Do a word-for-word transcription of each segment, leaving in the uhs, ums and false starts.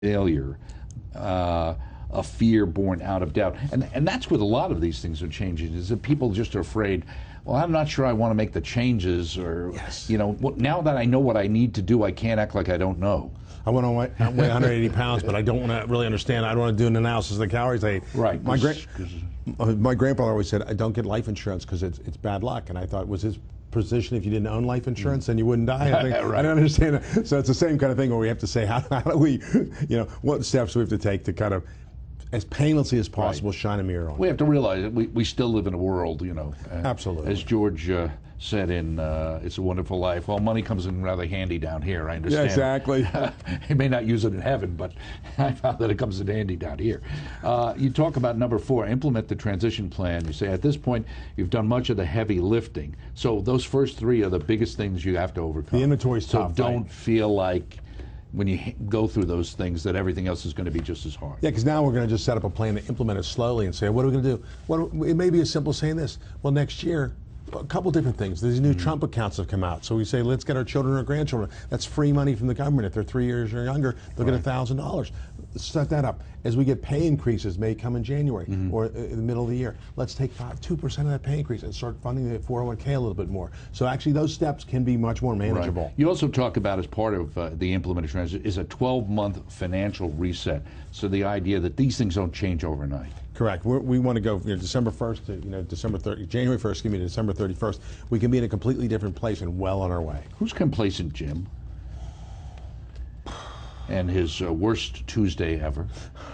failure, uh, a fear born out of doubt. And, and that's what a lot of these things are changing, is that people just are afraid, well, I'm not sure I want to make the changes, or, yes. you know, now that I know what I need to do, I can't act like I don't know. I want to weigh, weigh one hundred eighty pounds, but I don't want to really understand. I don't want to do an analysis of the calories I ate. Right. My, gra my grandfather always said, I don't get life insurance because it's, it's bad luck. And I thought, was his position, if you didn't own life insurance, then you wouldn't die? I, think, right. I don't understand it. So it's the same kind of thing where we have to say, how, how do we, you know, what steps do we have to take to kind of, as painlessly as possible, right. shine a mirror on. We have to realize that we, we still live in a world, you know. Uh, Absolutely. As George uh, said in uh, It's a Wonderful Life, well, money comes in rather handy down here, I understand. Yeah, exactly. He may not use it in heaven, but I found that it comes in handy down here. Uh, you talk about number four, implement the transition plan. You say at this point, you've done much of the heavy lifting. So those first three are the biggest things you have to overcome. The inventory's so tough. So don't right? feel like when you go through those things that everything else is going to be just as hard. Yeah, because now we're going to just set up a plan to implement it slowly and say, what are we going to do? What, it may be as simple as saying this. Well, next year, a couple different things. These new mm-hmm. Trump accounts have come out. So we say, let's get our children or grandchildren. That's free money from the government. If they're three years or younger, they'll right. get one thousand dollars. Set that up. As we get pay increases, may come in January mm-hmm. or in the middle of the year, let's take two percent of that pay increase and start funding the four oh one K a little bit more. So actually those steps can be much more manageable. Right. You also talk about, as part of uh, the implemented transition, is a twelve month financial reset. So the idea that these things don't change overnight. Correct. We're, we want to go, you know, December first to, you know, December thirtieth, January first, excuse me, to December thirty-first. We can be in a completely different place and well on our way. Who's complacent, Jim? And his uh, worst Tuesday ever.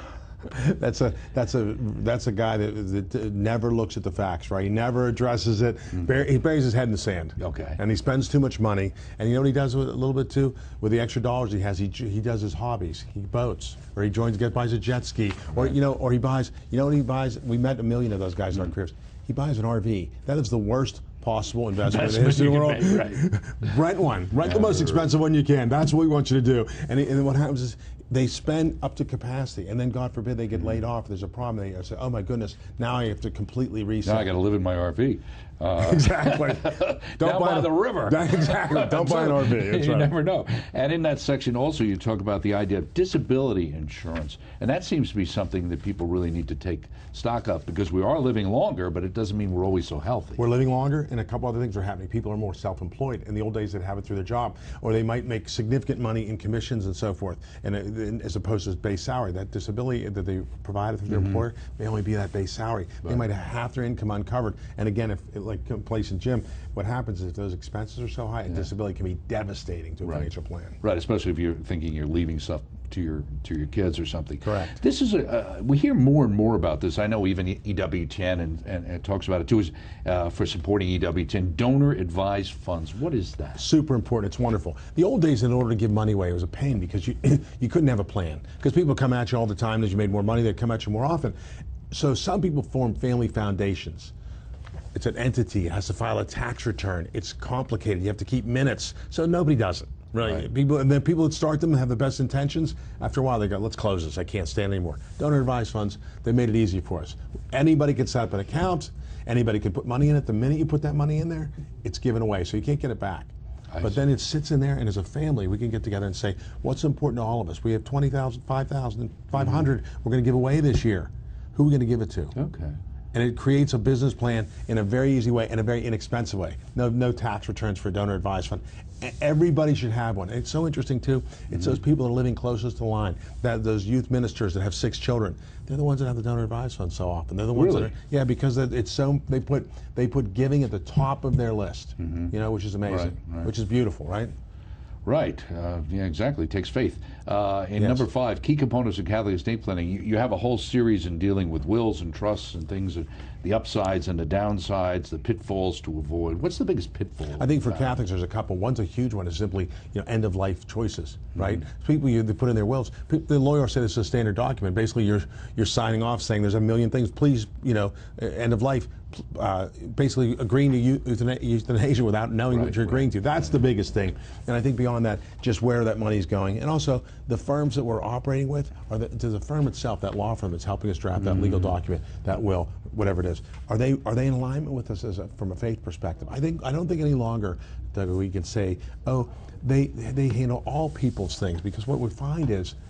That's a that's a that's a guy that, that never looks at the facts, right? He never addresses it. Mm-hmm. Bur he buries his head in the sand. Okay. And he spends too much money. And you know what he does with a little bit too? With the extra dollars he has, he he does his hobbies. He boats, or he joins, get buys a jet ski, or right. you know, or he buys. You know what he buys? We met a million of those guys mm-hmm. in our careers. He buys an R V. That is the worst possible investment in the history of the world. Make, right. Rent one. Rent yeah, the most right. expensive one you can. That's what we want you to do. And, and then what happens is they spend up to capacity, and then God forbid they get laid off. There's a problem. They say, "Oh my goodness, now I have to completely reset." Now I got to live in my R V. Uh, exactly. Don't Down buy by the river. That, exactly. Don't buy an R V. That's you right. never know. And in that section also, you talk about the idea of disability insurance, and that seems to be something that people really need to take stock of, because we are living longer, but it doesn't mean we're always so healthy. We're living longer, and a couple other things are happening. People are more self-employed. In the old days, they'd have it through their job, or they might make significant money in commissions and so forth, and uh, as opposed to base salary. That disability that they provided through their mm-hmm. employer may only be that base salary. Right. They might have half their income uncovered. And again, if like complacent Jim, what happens is if those expenses are so high, yeah. disability can be devastating to a right. financial plan. Right, especially if you're thinking you're leaving stuff to your to your kids or something. Correct. This is a uh, we hear more and more about this. I know even E W ten and, and, and talks about it too, is uh, for supporting E W ten, donor advised funds. What is that? Super important. It's wonderful. The old days, in order to give money away, it was a pain because you you couldn't have a plan, because people come at you all the time. As you made more money, they'd come at you more often. So some people form family foundations. It's an entity. It has to file a tax return. It's complicated. You have to keep minutes. So nobody does it. Really, right. people, and then people that start them have the best intentions. After a while, they go, "Let's close this. I can't stand anymore." Donor advised funds. They made it easy for us. Anybody can set up an account. Anybody can put money in it. The minute you put that money in there, it's given away, so you can't get it back. I but see. Then it sits in there, and as a family, we can get together and say, "What's important to all of us? We have twenty thousand, five thousand, five hundred. Mm-hmm. We're going to give away this year. Who are we going to give it to?" Okay. And it creates a business plan in a very easy way and a very inexpensive way. No, no tax returns for a donor advised fund. Everybody should have one. It's so interesting too. It's mm-hmm. those people that are living closest to the line. That those youth ministers that have six children. They're the ones that have the donor advised fund so often. They're the ones really? that are, yeah, because it's so they put they put giving at the top of their list. Mm-hmm. You know, which is amazing, right, right. which is beautiful, right? Right. Uh, yeah, exactly. It takes faith. Uh, and yes. number five, key components of Catholic estate planning. You, you have a whole series in dealing with wills and trusts and things, the upsides and the downsides, the pitfalls to avoid. What's the biggest pitfall? I think for Catholics, there's a couple. One's a huge one. Is simply, you know, end of life choices, right? Mm-hmm. People you, they put in their wills. The lawyer said it's a standard document. Basically, you're you're signing off saying there's a million things. Please, you know, end of life. Uh, basically agreeing to euthanasia without knowing right, what you're agreeing right. to. That's the biggest thing. And I think beyond that, just where that money is going. And also, the firms that we're operating with, are the, to the firm itself, that law firm that's helping us draft that mm-hmm. legal document, that will, whatever it is, are they are they in alignment with us as a, from a faith perspective? I think I don't think any longer, Doug, we can say, oh, they they handle all people's things, because what we find is,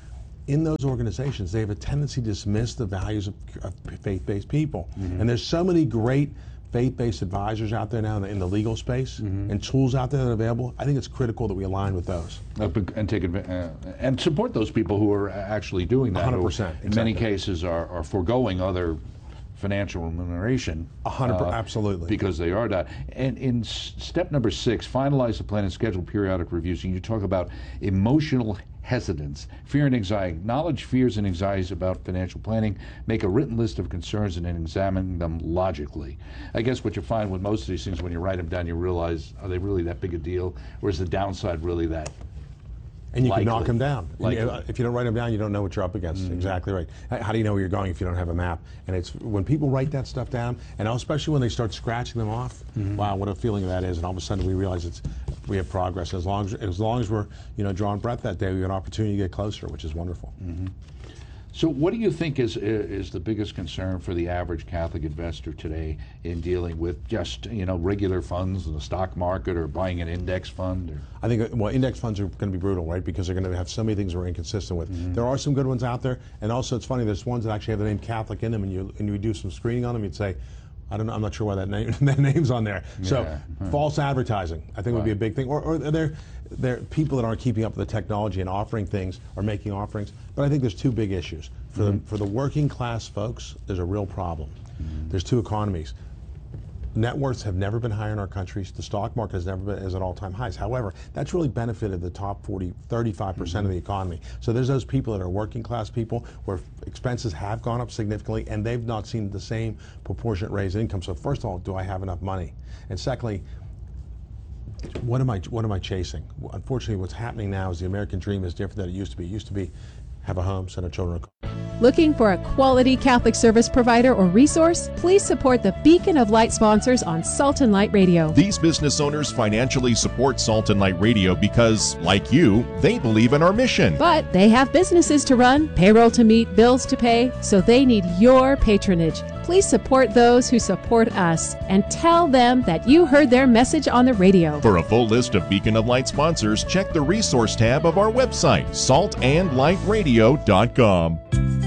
in those organizations, they have a tendency to dismiss the values of, of faith-based people. Mm-hmm. And there's so many great faith-based advisors out there now in the, in the legal space, mm-hmm. and tools out there that are available. I think it's critical that we align with those. Uh, and take adv- uh, and support those people who are actually doing that. one hundred percent. Who, in exactly. many cases, are, are foregoing other financial remuneration. A hundred, uh, absolutely. Because they are that. And in s- step number six, finalize the plan and schedule periodic reviews. And you talk about emotional hesitance, fear and anxiety. Acknowledge fears and anxieties about financial planning. Make a written list of concerns and then examine them logically. I guess what you find with most of these things, when you write them down, you realize, are they really that big a deal? Or is the downside really that? And you likely. can knock them down. Likely. You, if you don't write them down, you don't know what you're up against. Mm-hmm. Exactly right. How do you know where you're going if you don't have a map? And it's when people write that stuff down, and especially when they start scratching them off, mm-hmm. wow, what a feeling that is. And all of a sudden we realize it's we have progress. As long as as long as we're you know drawing breath that day, we have an opportunity to get closer, which is wonderful. Mm-hmm. So what do you think is is the biggest concern for the average Catholic investor today in dealing with just you know regular funds in the stock market or buying an index fund? Or? I think well, index funds are going to be brutal, right? Because they're going to have so many things we're inconsistent with. Mm-hmm. There are some good ones out there, and also it's funny. There's ones that actually have the name Catholic in them, and you and you do some screening on them, you'd say, I don't know. I'm not sure why that name that name's on there. Yeah. So huh. false advertising, I think, right. would be a big thing. Or, or they're they're people that aren't keeping up with the technology and offering things or making offerings. But I think there's two big issues for mm-hmm. the for the working class folks. There's a real problem. Mm-hmm. There's two economies. Net worths have never been higher in our countries. The stock market has never been is at all-time highs. However, that's really benefited the top forty, thirty-five percent mm-hmm. of the economy. So there's those people that are working class people where expenses have gone up significantly and they've not seen the same proportionate raise in income. So first of all, do I have enough money? And secondly, what am I what am I chasing? Unfortunately, what's happening now is the American dream is different than it used to be. It used to be have a home, send our children a Looking for a quality Catholic service provider or resource? Please support the Beacon of Light sponsors on Salt and Light Radio. These business owners financially support Salt and Light Radio because, like you, they believe in our mission. But they have businesses to run, payroll to meet, bills to pay, so they need your patronage. Please support those who support us and tell them that you heard their message on the radio. For a full list of Beacon of Light sponsors, check the resource tab of our website, salt and light radio dot com.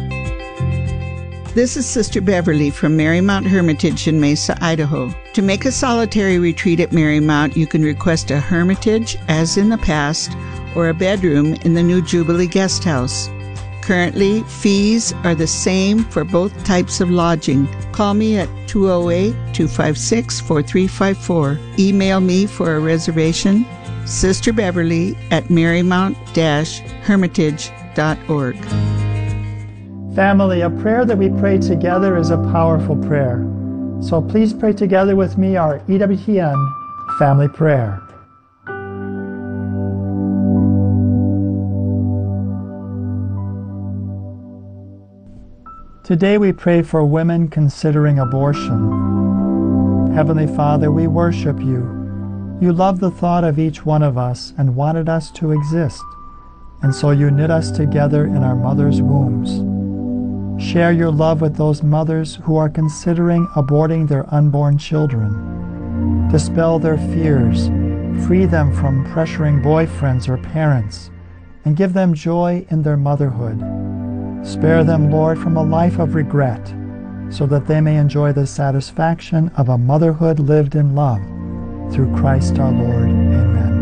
This is Sister Beverly from Marymount Hermitage in Mesa, Idaho. To make a solitary retreat at Marymount, you can request a hermitage, as in the past, or a bedroom in the new Jubilee Guest House. Currently, fees are the same for both types of lodging. Call me at two oh eight, two five six, four three five four. Email me for a reservation, Sister Beverly at marymount dash hermitage dot org. Family, a prayer that we pray together is a powerful prayer. So please pray together with me our E W T N family prayer. Today we pray for women considering abortion. Heavenly Father, we worship you. You love the thought of each one of us and wanted us to exist, and so you knit us together in our mother's wombs. Share your love with those mothers who are considering aborting their unborn children. Dispel their fears, free them from pressuring boyfriends or parents, and give them joy in their motherhood. Spare them, Lord, from a life of regret, so that they may enjoy the satisfaction of a motherhood lived in love. Through Christ our Lord. Amen.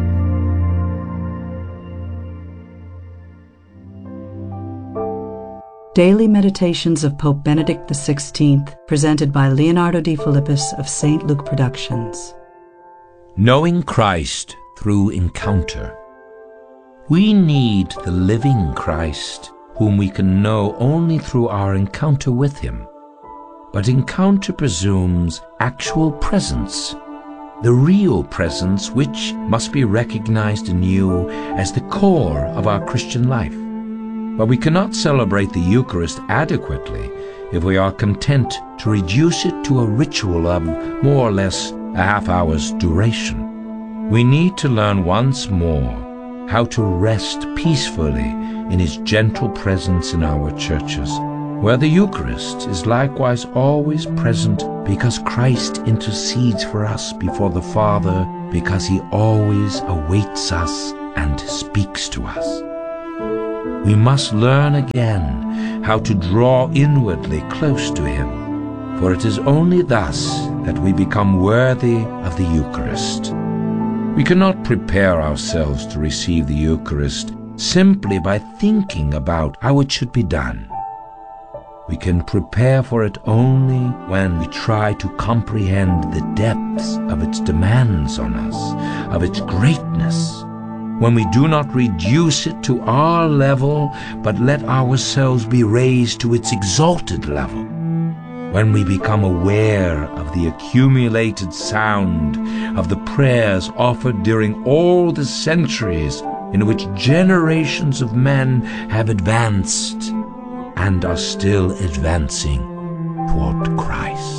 Daily Meditations of Pope Benedict the sixteenth, presented by Leonardo D. Philippus of Saint Luke Productions. Knowing Christ through encounter. We need the living Christ, whom we can know only through our encounter with him. But encounter presumes actual presence, the real presence which must be recognized anew as the core of our Christian life. But we cannot celebrate the Eucharist adequately if we are content to reduce it to a ritual of more or less a half hour's duration. We need to learn once more how to rest peacefully in his gentle presence in our churches, where the Eucharist is likewise always present because Christ intercedes for us before the Father, because he always awaits us and speaks to us. We must learn again how to draw inwardly close to Him, for it is only thus that we become worthy of the Eucharist. We cannot prepare ourselves to receive the Eucharist simply by thinking about how it should be done. We can prepare for it only when we try to comprehend the depths of its demands on us, of its greatness, when we do not reduce it to our level, but let ourselves be raised to its exalted level, when we become aware of the accumulated sound of the prayers offered during all the centuries in which generations of men have advanced and are still advancing toward Christ.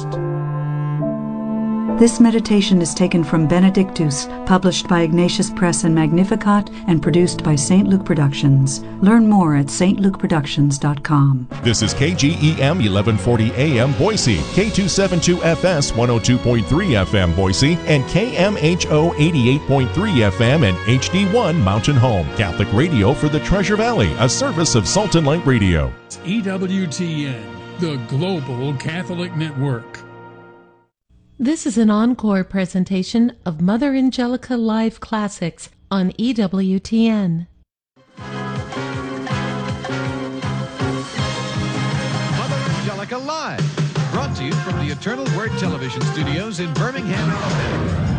This meditation is taken from Benedictus, published by Ignatius Press and Magnificat, and produced by Saint Luke Productions. Learn more at s t luke productions dot com. This is K G E M eleven forty A M Boise, K two seventy-two F S one oh two point three F M Boise, and K M H O eighty-eight point three F M and H D one Mountain Home. Catholic radio for the Treasure Valley, a service of Salt and Light Radio. E W T N, the Global Catholic Network. This is an encore presentation of Mother Angelica Live Classics on E W T N. Mother Angelica Live, brought to you from the Eternal Word Television Studios in Birmingham, Alabama.